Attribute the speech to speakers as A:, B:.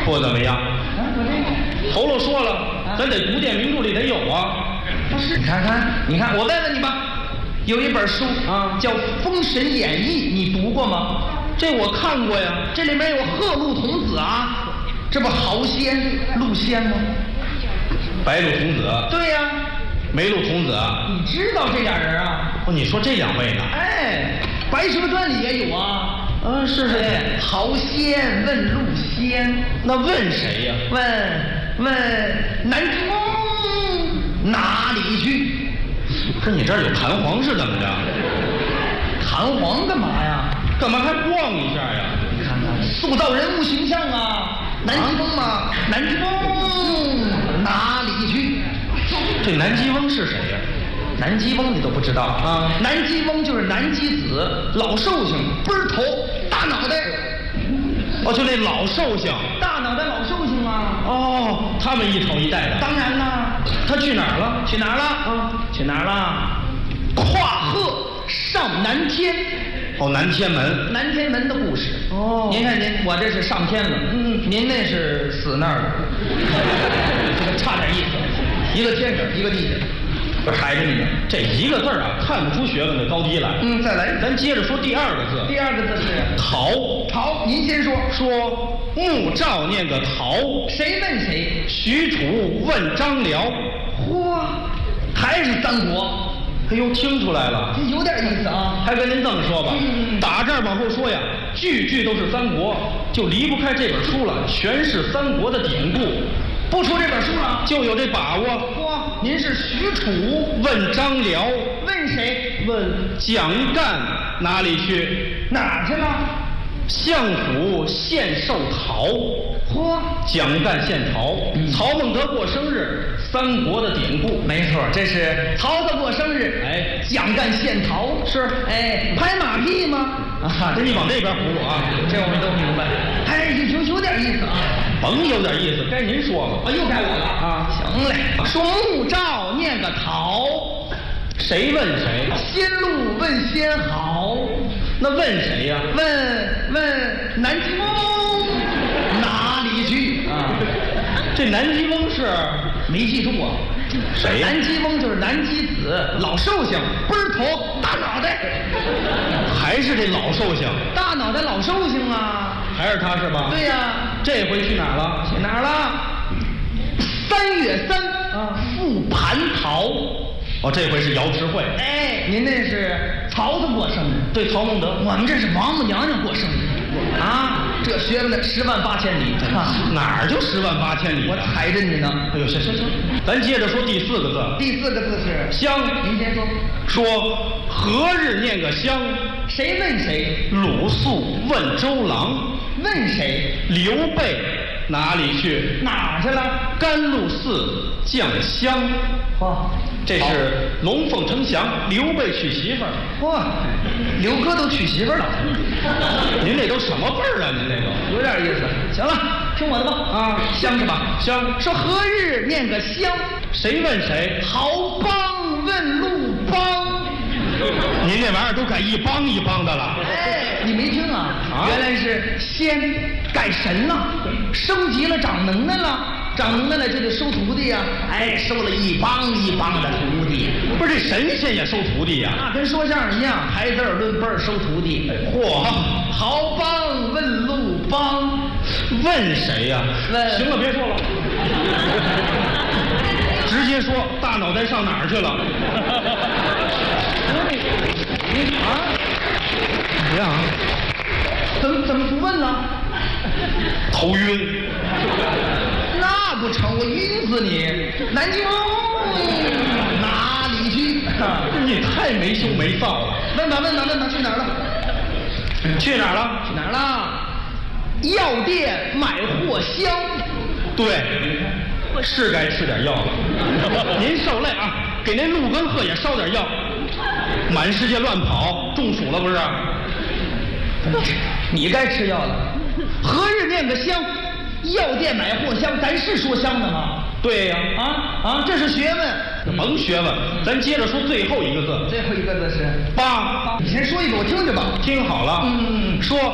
A: 不怎么样。
B: 啊，我这
A: 头喽说了，咱得古典名著里得有啊。
B: 不是，你看，我问问你吧，有一本书
A: 啊
B: 叫《封神演义》，你读过吗？
A: 这我看过呀。
B: 这里面有鹤鹿童子啊，这不豪仙鹿仙吗？
A: 白鹿童子，
B: 对呀、
A: 梅鹿童子。
B: 你知道这俩人啊？
A: 哦，你说这两位呢？
B: 哎，《白蛇传》里也有啊。
A: 是
B: 哎，豪仙问鹿仙，
A: 那问谁呀？
B: 问南极翁哪里去？
A: 不是你这儿有弹簧是怎么着？
B: 弹簧干嘛呀？
A: 干嘛还逛一下呀？
B: 你看看，塑造人物形象啊。南极翁嘛，南极翁哪里去？
A: 这南极翁是谁呀？
B: 南极翁你都不知道
A: 啊？
B: 南极翁就是南极子，老寿星，背儿头大脑袋。
A: 哦，就那老寿星。
B: 大脑袋老寿星啊。
A: 哦，他们一朝一代的。
B: 当然啦。
A: 他去哪儿了？
B: 去哪儿了？
A: 啊，
B: 去哪儿了？跨鹤上南天。
A: 哦，南天门。
B: 南天门的故事。
A: 哦，
B: 您看我这是上天了，您那是死那儿了，这个差点意思，一个天上，一个地下，我抬着你呢。
A: 这一个字儿啊，看不出学问的高低来。
B: 再来，
A: 咱接着说第二个字。
B: 第二个字是
A: 陶。
B: 陶，您先说。
A: 说穆兆念个陶，
B: 谁问谁？
A: 许褚问张辽。
B: 嚯，还是三国。
A: 哎呦，听出来了，
B: 这有点意思啊。
A: 还跟您这么说吧，打这儿往后说呀，句句都是三国，就离不开这本书了，全是三国的典故。
B: 不出这本书了，
A: 就有这把握。
B: 嚯，您是许褚
A: 问张辽，
B: 问谁？
A: 问蒋干哪里去？
B: 哪儿去了？
A: 相府献寿桃。
B: 嚯，
A: 蒋干献桃，曹孟德过生日，三国的典故。
B: 没错，这是曹操过生日，
A: 哎，
B: 蒋干献桃
A: 是，
B: 哎，拍马屁吗？
A: 啊，这你往这边葫芦啊，
B: 这我们都明白。哎，有点意思啊。
A: 甭有点意思，该您说了。
B: 啊，又该我了啊。行嘞，说穆兆念个陶，
A: 谁问谁？
B: 仙路问仙好。
A: 那问谁呀？
B: 问南极翁哪里去啊？
A: 这南极翁是
B: 没记住啊？
A: 谁呀？
B: 南极翁就是南极子，老寿星，背儿头大脑袋。
A: 还是这老寿星？
B: 大脑袋老寿星啊？
A: 还是他是吧？
B: 对呀。
A: 这回去哪儿了？
B: 去哪儿了？3月3啊，赴蟠桃。
A: 哦，这回是瑶池会。
B: 哎，您那是曹操过生日，
A: 对，曹孟德。
B: 我们这是王母娘娘过生日啊！这学问的108000里啊，
A: 哪儿就108000里？
B: 我踩着你呢。
A: 哎呦，行，咱接着说第4个字。
B: 第4个字是
A: 香，
B: 您先说。
A: 说何日念个香？
B: 谁问谁？
A: 鲁肃问周郎。
B: 问谁？
A: 刘备哪里去？
B: 哪儿去了？
A: 甘露寺降香。
B: 嚯，
A: 这是龙凤呈祥，刘备娶媳妇儿。
B: 嚯，刘哥都娶媳妇儿了。
A: 您这都什么辈儿啊？您这个
B: 有点意思。行了，听我的吧。啊，香是吧？
A: 香。
B: 说何日念个香？
A: 谁问谁？
B: 豪帮问路帮。
A: 您这玩意儿都改一帮一帮的了。
B: 哎，你没听啊？原来是仙改神了，升级了，长能耐了。长能耐了就得收徒弟呀。哎，收了一帮一帮的徒弟。
A: 不是这神仙也收徒弟呀？
B: 那跟说相声一样，排字论辈儿收徒弟。
A: 嚯，
B: 豪帮问路帮。
A: 问谁呀？
B: 问。
A: 行了，别说了，直接说大脑袋上哪儿去了？
B: 啊？
A: 怎样？
B: 怎么不问呢？
A: 头晕。
B: 那不成，我晕死你！南极翁哪里去？
A: 你太没羞没臊了。
B: 问吧，去哪儿了？
A: 去哪儿了？
B: 去哪儿了？药店买货香。
A: 对，是该吃点药了。您受累啊，给那鹿跟鹤也烧点药。满世界乱跑，中暑了不是？
B: 你该吃药了。何日念个香？药店买货香，咱是说香的吗？
A: 对呀。
B: 这是学问。
A: 甭学问，咱接着说最后一个字。
B: 最后一个字是
A: 八。
B: 你先说一个，我听着吧。
A: 听好了。
B: 说。